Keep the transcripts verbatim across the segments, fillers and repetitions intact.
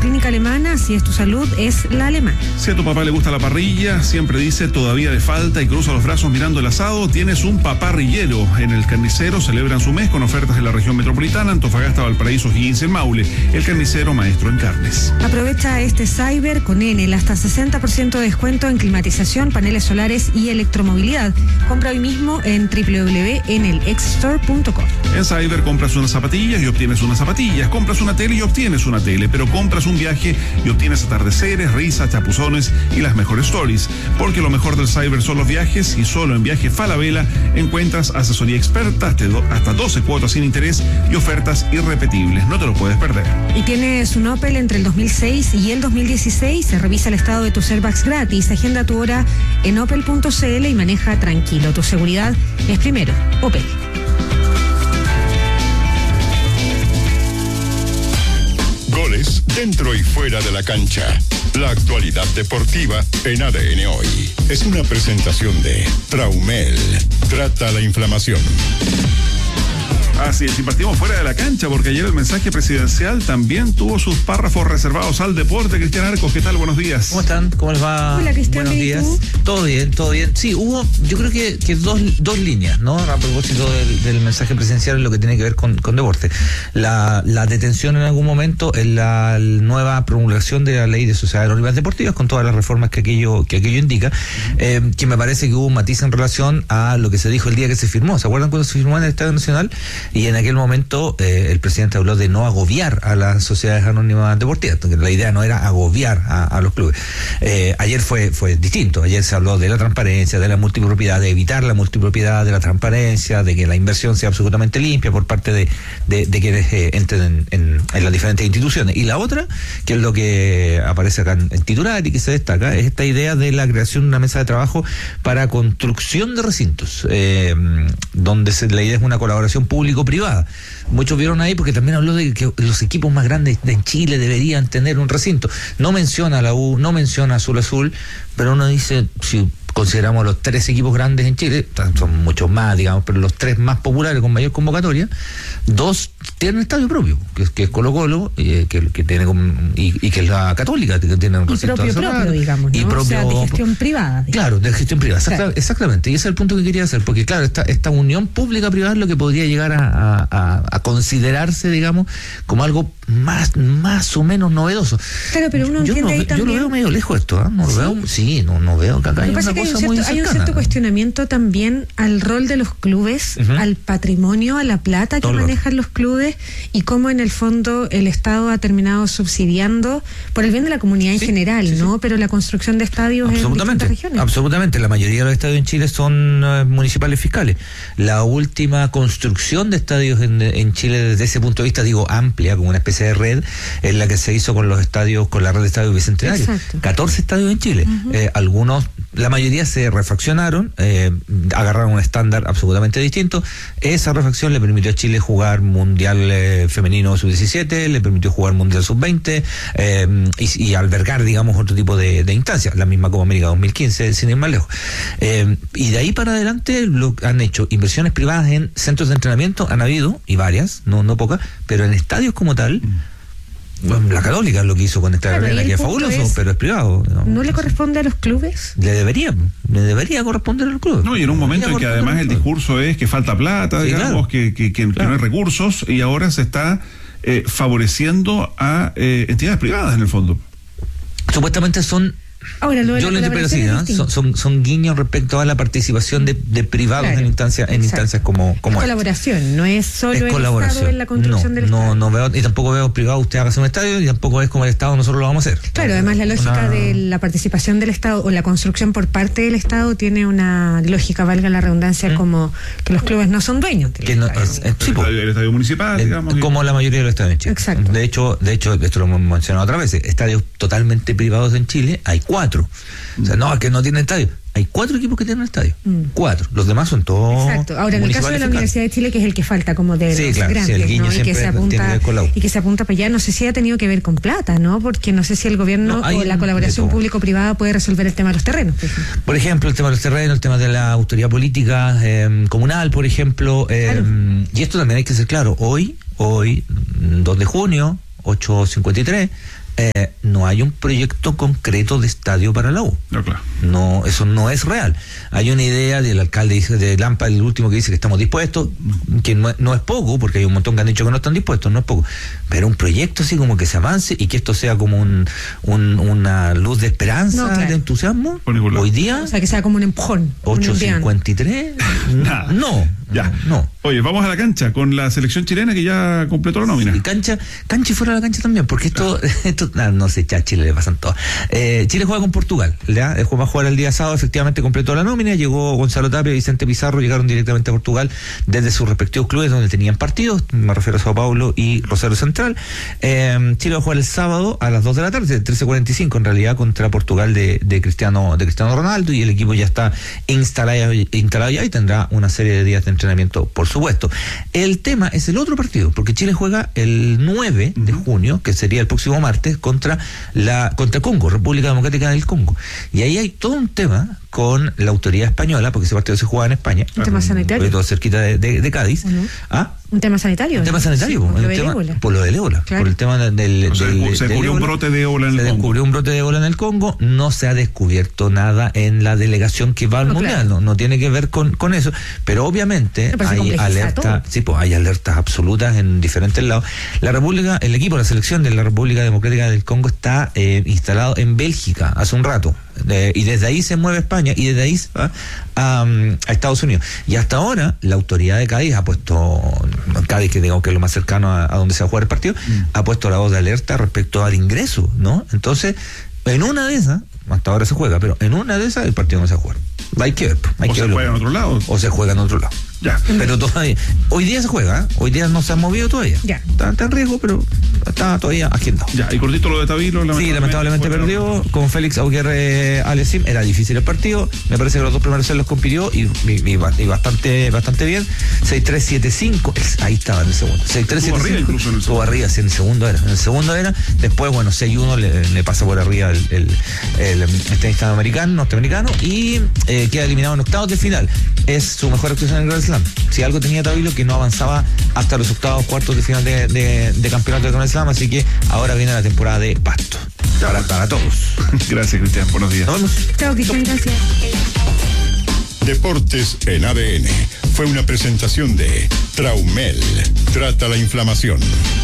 Clínica Alemana, si es tu salud, es la alemana. Si a tu papá le gusta la parrilla, siempre dice todavía le falta y cruza los brazos mirando el asado, tienes un paparrillero. En el Carnicero celebran su mes con ofertas en la región metropolitana, Antofagasta, Valparaíso, Higgins y el Maule. El Carnicero, maestro en carnes. Aprovecha este Cyber con Enel, hasta sesenta por ciento de descuento en climatización, paneles solares y electromovilidad. Compra hoy mismo en doble u doble u doble u punto enel exstore punto com. En Cyber compras unas zapatillas y obtienes unas zapatillas, compras una tele y obtienes una tele, pero compras un viaje y obtienes atardeceres, risas, chapuzones y las mejores stories. Porque lo mejor del Cyber son los viajes, y solo en Viaje Falabella encuentras asesoría experta, hasta doce cuotas sin interés y ofertas irrepetibles. No te lo puedes perder. Y tienes un Opel entre el dos mil seis y el dos mil dieciséis. Se revisa el estado de tus airbags gratis. Agenda tu hora en opel punto c l y maneja tranquilo. Tu seguridad es primero. Opel. Goles dentro y fuera de la cancha. La actualidad deportiva en A D N Hoy. Es una presentación de Traumel. Trata la inflamación. Así es, y partimos fuera de la cancha, porque ayer el mensaje presidencial también tuvo sus párrafos reservados al deporte. Cristian Arcos, ¿qué tal? Buenos días. ¿Cómo están? ¿Cómo les va? Hola, Cristian. Buenos días. Todo bien, todo bien. Sí, hubo, yo creo que, que dos, dos líneas, ¿no? A propósito del, del mensaje presidencial en lo que tiene que ver con, con deporte. La, la detención en algún momento en la nueva promulgación de la ley de sociedades anónimas deportivas, con todas las reformas que aquello, que aquello indica, eh, que me parece que hubo un matiz en relación a lo que se dijo el día que se firmó. ¿Se acuerdan cuando se firmó en el Estadio Nacional? Y en aquel momento eh, el presidente habló de no agobiar a las sociedades anónimas deportivas, porque la idea no era agobiar a, a los clubes. Eh, ayer fue fue distinto. Ayer se habló de la transparencia, de la multipropiedad, de evitar la multipropiedad, de la transparencia, de que la inversión sea absolutamente limpia por parte de, de, de quienes eh, entren en, en, en las diferentes instituciones. Y la otra, que es lo que aparece acá en, en titular y que se destaca, es esta idea de la creación de una mesa de trabajo para construcción de recintos, eh, donde se, la idea es una colaboración público-privada. Muchos vieron ahí porque también habló de que los equipos más grandes de Chile deberían tener un recinto. No menciona a la U, no menciona a Azul Azul, pero uno dice, si consideramos los tres equipos grandes en Chile, son muchos más, digamos, pero los tres más populares con mayor convocatoria, dos tienen estadio propio, que es, que es Colo Colo, eh, que, que tiene y, y que es la Católica, que tiene un recinto propio, cerrado, propio, digamos, ¿no? y propio, o sea, de gestión privada. Digamos. Claro, de gestión privada, exacta, claro. Exactamente, y ese es el punto que quería hacer, porque claro, esta, esta unión pública-privada es lo que podría llegar a, a, a considerarse, digamos, como algo más, más o menos novedoso. Claro, pero uno yo entiende no, ahí yo también. lo veo medio lejos esto, ¿eh? No ¿Sí? lo veo, sí, no, no veo que acá hay una cosa hay un, cierto, muy hay un cierto cuestionamiento también al rol de los clubes, uh-huh. al patrimonio, a la plata que Todo manejan los clubes y cómo en el fondo el Estado ha terminado subsidiando por el bien de la comunidad en sí, general, sí, ¿no? Sí. Pero la construcción de estadios en distintas regiones. Absolutamente, la mayoría de los estadios en Chile son uh, municipales fiscales. La última construcción de estadios en, en Chile desde ese punto de vista, digo, amplia, como una especie de red, es la que se hizo con los estadios, con la red de estadios bicentenarios. Exacto. catorce estadios en Chile. Uh-huh. Eh, algunos, la mayoría se refaccionaron, eh, agarraron un estándar absolutamente distinto. Esa refacción le permitió a Chile jugar Mundial eh, Femenino sub diecisiete, le permitió jugar Mundial sub veinte eh, y, y albergar, digamos, otro tipo de, de instancias, la misma Copa América dos mil quince, sin ir más lejos. Eh, y de ahí para adelante lo, han hecho inversiones privadas en centros de entrenamiento, han habido, y varias, no, no pocas, pero en estadios como tal, bueno, la Católica es lo que hizo con esta claro, arena, que es fabuloso, es, pero es privado. ¿No, ¿No le corresponde a los clubes? Le debería, le debería corresponder a los clubes. No, y en un momento en que además el discurso es que falta plata, sí, digamos, claro. que, que, que, claro. que no hay recursos, y ahora se está eh, favoreciendo a eh, entidades privadas en el fondo. Supuestamente son... Ahora, lo de Yo la lo interpreto así, ¿no? son, son, son guiños respecto a la participación de, de privados claro, en instancias en instancias como, como es colaboración, esta. No es solo es el Estado en la construcción no, del no, Estado. No veo, y tampoco veo privado usted haga un estadio, y tampoco es como el Estado nosotros lo vamos a hacer. Claro, además la lógica una... de la participación del Estado o la construcción por parte del Estado tiene una lógica, valga la redundancia, ¿Mm? como que los clubes no son dueños del que no, es, es, sí, el, estadio, el estadio municipal, el, digamos. Como la mayoría de los estadios en Chile. Exacto. De hecho, de hecho, esto lo hemos mencionado otra vez, estadios totalmente privados en Chile, hay cuatro. O sea, no, es que no tiene estadio. Hay cuatro equipos que tienen estadio. Mm. Cuatro. Los demás son todos. Exacto. Ahora, en el caso de la Universidad de Chile, que es el que falta como de sí, los claro, grandes, sí, el guiño ¿no? Y que se apunta y que se apunta para allá. No sé si ha tenido que ver con plata, ¿no? Porque no sé si el gobierno no, o la colaboración público-privada puede resolver el tema de los terrenos. Por ejemplo. por ejemplo, el tema de los terrenos, el tema de la autoridad política eh, comunal, por ejemplo. Eh, claro. Y esto también hay que ser claro. Hoy, hoy, dos de junio, ocho cincuenta y tres, eh, no hay un proyecto concreto de estadio para la U. No, claro. No, eso no es real. Hay una idea del alcalde de Lampa, el último, que dice que estamos dispuestos, que no, no es poco, porque hay un montón que han dicho que no están dispuestos, no es poco, pero un proyecto así como que se avance y que esto sea como un, un una luz de esperanza, no, claro, de entusiasmo. Hoy día, o sea, que sea como un empujón. ocho cincuenta y tres. Nada. No. Ya. No. Oye, vamos a la cancha con la selección chilena que ya completó la nómina. Sí, cancha, cancha y fuera de la cancha también, porque esto, claro. esto no, no sé, ya a Chile le pasan todo. Eh, Chile juega con Portugal, ¿ya? Va a jugar el día sábado, efectivamente completó la nómina, llegó Gonzalo Tapia y Vicente Pizarro, llegaron directamente a Portugal desde sus respectivos clubes donde tenían partidos, me refiero a Sao Paulo y Rosario Central. Eh, Chile va a jugar el sábado a las dos de la tarde, trece cuarenta y cinco en realidad, contra Portugal de, de Cristiano de Cristiano Ronaldo, y el equipo ya está instalado, instalado ya y tendrá una serie de días de entrenamiento, por supuesto. El tema es el otro partido, porque Chile juega el nueve de junio, que sería el próximo martes, contra la contra Congo, República Democrática del Congo. Y ahí hay todo un tema con la autoridad española, porque ese partido se juega en España. Un tema sanitario. Todo cerquita de, de, de Cádiz. Uh-huh. ¿Ah? Un tema sanitario. Un tema sanitario. Sí, por, lo tema, ébola. por lo del ébola. Claro. Por el tema del, del, o sea, del se descubrió un brote de ébola en el se Congo. Se descubrió un brote de ébola en el Congo. No se ha descubierto nada en la delegación que va al no, mundial. Claro. No, no tiene que ver con, con eso. Pero obviamente hay alertas. Sí, pues hay alertas absolutas en diferentes lados. La República, el equipo, la selección de la República Democrática del Congo está eh, instalado en Bélgica hace un rato. Eh, y desde ahí se mueve España y desde ahí se va a, um, a Estados Unidos. Y hasta ahora la autoridad de Cádiz ha puesto, Cádiz, que digamos que es lo más cercano a, a donde se va a jugar el partido, mm. ha puesto la voz de alerta respecto al ingreso, ¿no? Entonces, en una de esas, hasta ahora se juega, pero en una de esas el partido no se va a jugar. Hay que ver. Hay o que se verlo. juega en otro lado. O se juega en otro lado. Ya. Pero todavía, hoy día se juega, ¿eh? Hoy día no se ha movido todavía. Ya. Está, está en riesgo, pero está todavía agendado. Ya, y cortito lo de Tavilo. Sí, lamentablemente perdió con Félix Auguerre Alecim. Era difícil el partido. Me parece que los dos primeros se los compitió y, y, y, y bastante bastante bien. seis tres siete cinco. Ahí estaba en el segundo. seis tres siete cinco. Incluso en el Estuvo arriba, sí, en el segundo era. En el segundo era. Después, bueno, seis uno le, le pasa por arriba el, el, el, el tenista americano, norteamericano, y eh, queda eliminado en octavos de final. Es su mejor actuación en el Grand Slam. Si algo tenía Tavilo, que no avanzaba hasta los octavos, cuartos de final de, de, de campeonato de Grand Slam, así que ahora viene la temporada de pasto. Para, para todos. Gracias, Cristian. Buenos días. Nos vemos. Chao, Cristian. Gracias. Deportes en A D N fue una presentación de Traumel. Trata la inflamación.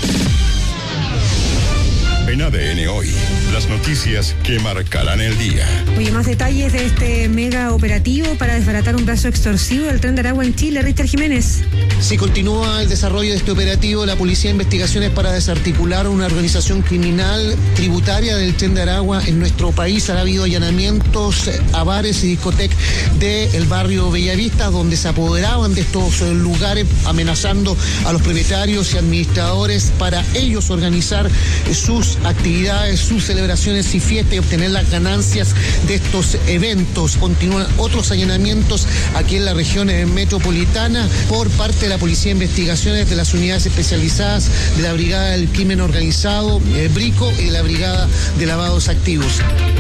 En A D N Hoy, las noticias que marcarán el día. Oye, más detalles de este mega operativo para desbaratar un brazo extorsivo del Tren de Aragua en Chile. Richter Jiménez. Sí, continúa el desarrollo de este operativo. La policía de investigaciones para desarticular una organización criminal tributaria del Tren de Aragua en nuestro país. Ha habido allanamientos a bares y discotecas del barrio Bellavista, donde se apoderaban de estos lugares, amenazando a los propietarios y administradores para ellos organizar sus actividades, sus celebraciones y fiestas y obtener las ganancias de estos eventos. Continúan otros allanamientos aquí en la región metropolitana por parte de la Policía de Investigaciones, de las unidades especializadas de la Brigada del Crimen Organizado, eh, Brico, y de la Brigada de Lavados Activos.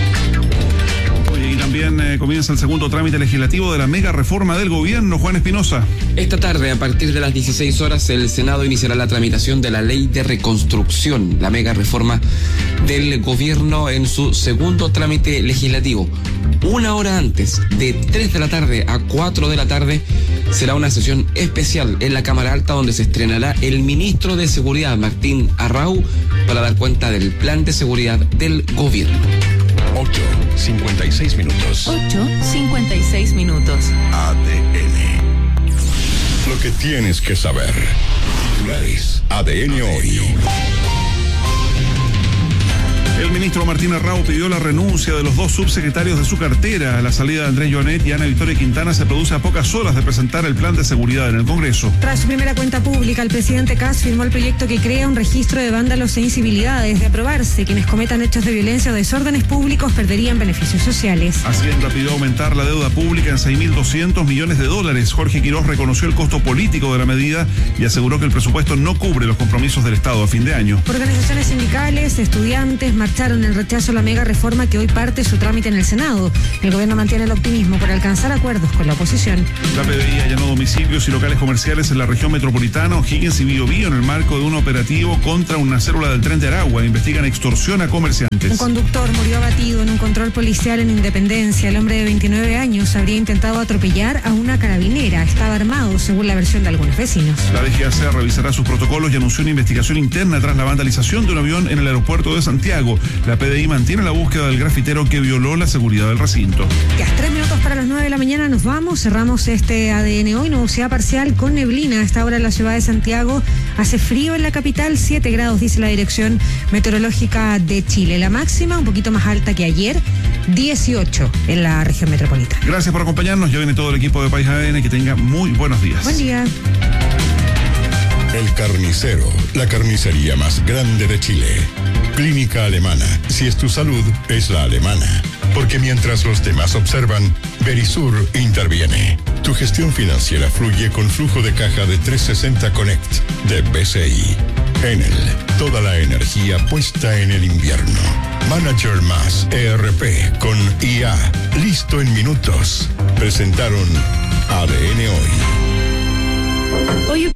Y también eh, comienza el segundo trámite legislativo de la mega reforma del gobierno. Juan Espinosa. Esta tarde, a partir de las dieciséis horas, el Senado iniciará la tramitación de la ley de reconstrucción, la mega reforma del gobierno en su segundo trámite legislativo. Una hora antes, de tres de la tarde a cuatro de la tarde, será una sesión especial en la Cámara Alta donde se estrenará el ministro de Seguridad, Martín Arrau, para dar cuenta del plan de seguridad del gobierno. ocho cincuenta y seis minutos. ocho cincuenta y seis minutos. A D N. Lo que tienes que saber. Titulares. A D N Hoy. El ministro Martín Arrau pidió la renuncia de los dos subsecretarios de su cartera. La salida de Andrés Joanet y Ana Victoria Quintana se produce a pocas horas de presentar el plan de seguridad en el Congreso. Tras su primera cuenta pública, el presidente Kast firmó el proyecto que crea un registro de vándalos e incivilidades. De aprobarse, quienes cometan hechos de violencia o desórdenes públicos perderían beneficios sociales. Hacienda pidió aumentar la deuda pública en seis mil doscientos millones de dólares. Jorge Quiroz reconoció el costo político de la medida y aseguró que el presupuesto no cubre los compromisos del Estado a fin de año. Organizaciones sindicales, estudiantes, marchantes aprovecharon el rechazo a la mega reforma que hoy parte su trámite en el Senado. El gobierno mantiene el optimismo por alcanzar acuerdos con la oposición. La P D I allanó domicilios y locales comerciales en la región metropolitana, O'Higgins y Biobío en el marco de un operativo contra una célula del Tren de Aragua. Investigan extorsión a comerciantes. Un conductor murió abatido en un control policial en Independencia. El hombre de veintinueve años habría intentado atropellar a una carabinera. Estaba armado, según la versión de algunos vecinos. La D G A C revisará sus protocolos y anunció una investigación interna tras la vandalización de un avión en el aeropuerto de Santiago. La P D I mantiene la búsqueda del grafitero que violó la seguridad del recinto. Ya, tres minutos para las nueve de la mañana nos vamos. Cerramos este A D N hoy. Nubosidad parcial con neblina. A esta hora en la ciudad de Santiago hace frío en la capital, siete grados, dice la Dirección Meteorológica de Chile. La máxima un poquito más alta que ayer, dieciocho en la región metropolitana. Gracias por acompañarnos. Ya viene todo el equipo de País A D N. Que tenga muy buenos días. Buen día. El Carnicero, la carnicería más grande de Chile. Clínica Alemana. Si es tu salud, es la alemana. Porque mientras los demás observan, Verisur interviene. Tu gestión financiera fluye con flujo de caja de trescientos sesenta Connect de B C I. Enel, toda la energía puesta en el invierno. Manager más E R P con I A. Listo en minutos. Presentaron A D N Hoy. Oye.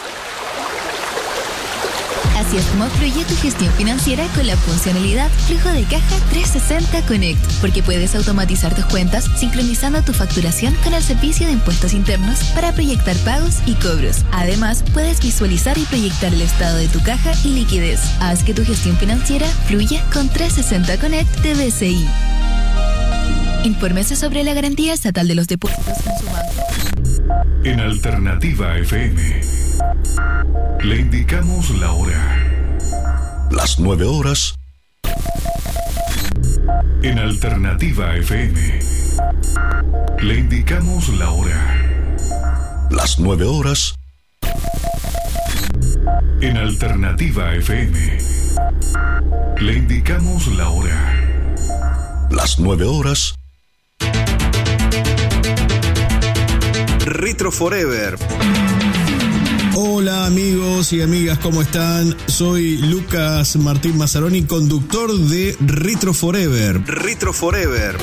Así es como fluye tu gestión financiera con la funcionalidad Flujo de Caja trescientos sesenta Connect, porque puedes automatizar tus cuentas sincronizando tu facturación con el servicio de impuestos internos para proyectar pagos y cobros. Además, puedes visualizar y proyectar el estado de tu caja y liquidez. Haz que tu gestión financiera fluya con trescientos sesenta Connect de B C I. Infórmese sobre la garantía estatal de los depósitos en su banco. En Alternativa F M le indicamos la hora. Las nueve horas. En Alternativa F M le indicamos la hora. Las nueve horas. En Alternativa F M le indicamos la hora. Las nueve horas. Retro Forever. Hola amigos y amigas, ¿cómo están? Soy Lucas Martín Mazzaroni, conductor de Retro Forever. Retro Forever.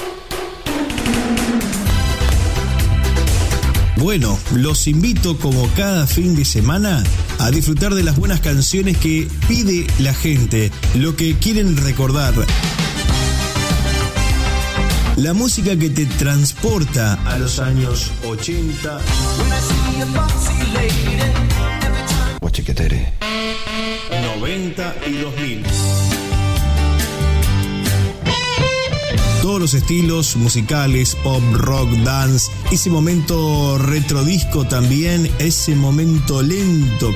Bueno, los invito como cada fin de semana a disfrutar de las buenas canciones que pide la gente, lo que quieren recordar. La música que te transporta a los años ochenta, noventa y dos mil. Todos los estilos musicales, pop, rock, dance, ese momento retrodisco también, ese momento lento.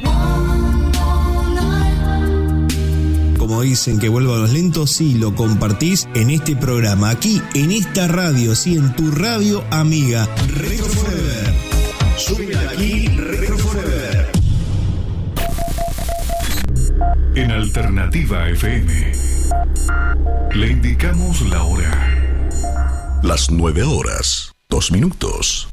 Como dicen que vuelvan los lentos, sí, lo compartís en este programa, aquí, en esta radio, sí, en tu radio amiga. Retro Forever. Sube aquí, Retro Forever. En Alternativa F M le indicamos la hora. Las nueve horas, dos minutos.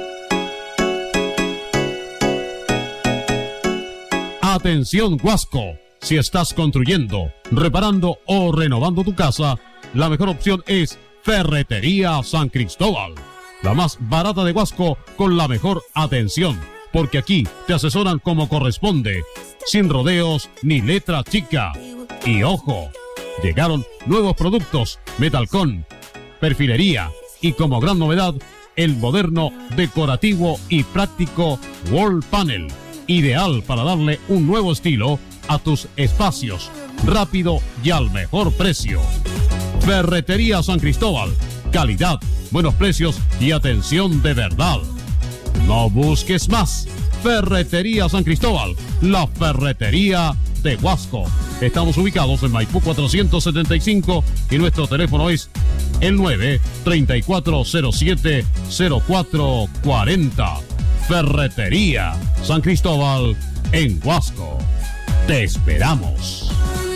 Atención, Huasco. Si estás construyendo, reparando o renovando tu casa, la mejor opción es Ferretería San Cristóbal. La más barata de Huasco con la mejor atención, porque aquí te asesoran como corresponde, sin rodeos ni letra chica. Y ojo, llegaron nuevos productos, Metalcon, perfilería y como gran novedad, el moderno, decorativo y práctico Wall Panel, ideal para darle un nuevo estilo a tus espacios, rápido y al mejor precio. Ferretería San Cristóbal, calidad, buenos precios y atención de verdad. No busques más. Ferretería San Cristóbal, la ferretería de Huasco. Estamos ubicados en Maipú cuatrocientos setenta y cinco y nuestro teléfono es el nueve treinta y cuatro cero siete cero cuatro cuarenta. Ferretería San Cristóbal en Huasco. Te esperamos.